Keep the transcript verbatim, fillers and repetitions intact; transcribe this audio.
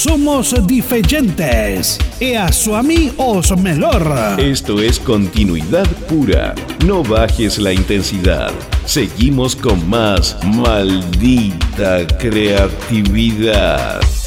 somos diferentes e a su mí os melhor. Esto es continuidad pura. No bajes la intensidad. Seguimos con más maldita creatividad.